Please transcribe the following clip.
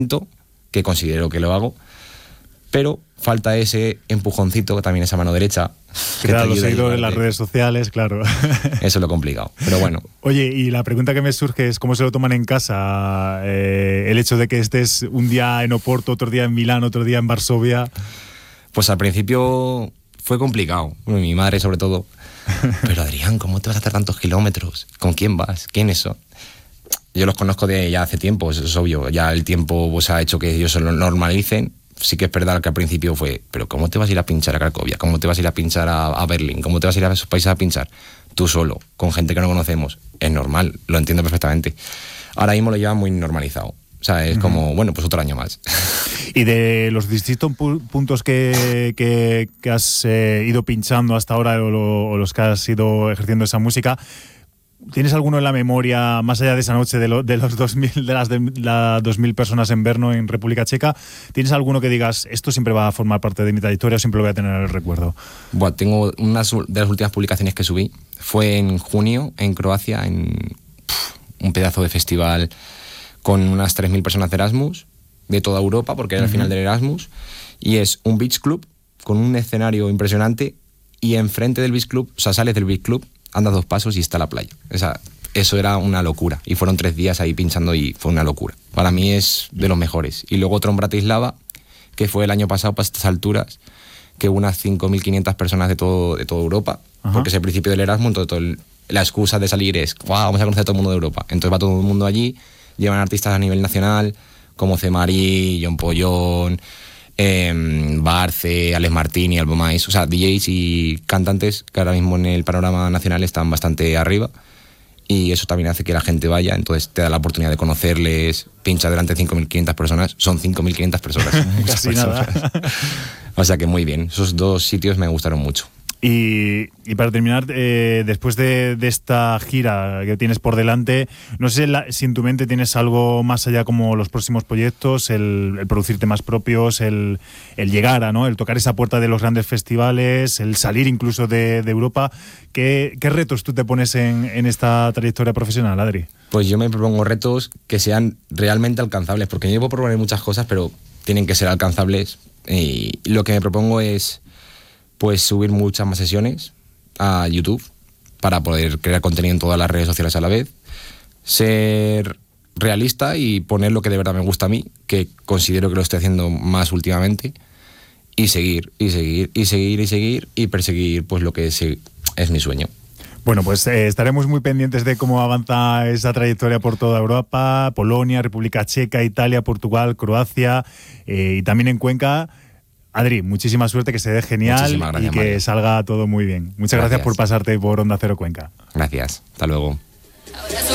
que considero que lo hago, pero falta ese empujoncito, también esa mano derecha. Claro, los seguidores en las redes sociales, claro. Eso es lo complicado, pero bueno. Oye, y la pregunta que me surge es ¿cómo se lo toman en casa? El hecho de que estés un día en Oporto, otro día en Milán, otro día en Varsovia. Pues al principio fue complicado, mi madre sobre todo. Pero Adrián, ¿cómo te vas a hacer tantos kilómetros? ¿Con quién vas? ¿Quiénes son? Yo los conozco de ya hace tiempo, eso es obvio. Ya el tiempo pues, ha hecho que ellos se lo normalicen. Sí que es verdad que al principio fue, pero ¿cómo te vas a ir a pinchar a Cracovia? ¿Cómo te vas a ir a pinchar a Berlín? ¿Cómo te vas a ir a esos países a pinchar? Tú solo, con gente que no conocemos. Es normal, lo entiendo perfectamente. Ahora mismo lo llevan muy normalizado. O sea, es como, bueno, pues otro año más. Y de los distintos puntos que has ido pinchando hasta ahora o los que has ido ejerciendo esa música, ¿tienes alguno en la memoria, más allá de esa noche de las 2.000 personas en Brno, en República Checa? ¿Tienes alguno que digas, esto siempre va a formar parte de mi trayectoria o siempre lo voy a tener en el recuerdo? Bueno, tengo una de las últimas publicaciones que subí, fue en junio, en Croacia, en un pedazo de festival con unas 3.000 personas de Erasmus, de toda Europa, porque era el final del Erasmus, y es un beach club con un escenario impresionante, y enfrente del beach club, o sea, sales del beach club, andas 2 pasos y está la playa. O sea, eso era una locura. Y fueron 3 días ahí pinchando y fue una locura. Para mí es de los mejores. Y luego otro en Bratislava, que fue el año pasado para estas alturas, que hubo unas 5.500 personas de toda Europa. Ajá. Porque es el principio del Erasmus, entonces la excusa de salir es, wow, vamos a conocer a todo el mundo de Europa. Entonces va todo el mundo allí, llevan artistas a nivel nacional, como Cemarí, John Pollón, Barce, Alex Martín y Albo Mais, o sea, DJs y cantantes que ahora mismo en el panorama nacional están bastante arriba, y eso también hace que la gente vaya, entonces te da la oportunidad de conocerles, pincha delante de 5.500 personas, son 5.500 personas. Casi nada. O sea que muy bien, esos 2 sitios me gustaron mucho. Y para terminar, después de esta gira que tienes por delante, no sé si en tu mente tienes algo más allá como los próximos proyectos, el producir temas propios, el llegar a, ¿no?, el tocar esa puerta de los grandes festivales, el salir incluso de Europa. ¿Qué retos tú te pones en esta trayectoria profesional, Adri? Pues yo me propongo retos que sean realmente alcanzables, porque yo puedo proponer muchas cosas, pero tienen que ser alcanzables, y lo que me propongo es pues subir muchas más sesiones a YouTube para poder crear contenido en todas las redes sociales a la vez, ser realista y poner lo que de verdad me gusta a mí, que considero que lo estoy haciendo más últimamente, y seguir y perseguir pues lo que es mi sueño. Bueno, pues estaremos muy pendientes de cómo avanza esa trayectoria por toda Europa, Polonia, República Checa, Italia, Portugal, Croacia, y también en Cuenca. Adri, muchísima suerte, que se dé genial y que Mario, salga todo muy bien. Muchas gracias por pasarte por Onda Cero Cuenca. Gracias, hasta luego.